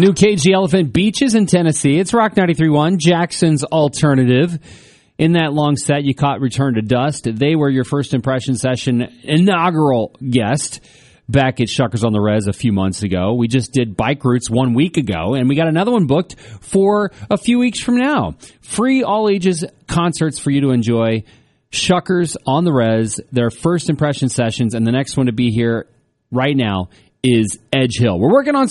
New Cage the Elephant Beaches in Tennessee. It's Rock 93.1, Jackson's alternative. In that long set, you caught Return to Dust. They were your first impression session inaugural guest back at Shuckers on the Res a few months ago. We just did Bike Routes 1 week ago, and we got another one booked for a few weeks from now. Free all ages concerts for you to enjoy. Shuckers on the Res, their first impression sessions, and the next one to be here right now is Edge Hill. We're working on